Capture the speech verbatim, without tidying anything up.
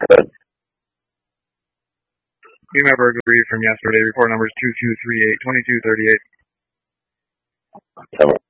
Good. Female burglary from yesterday. Report number is two two three eight, two two three eight. Come on.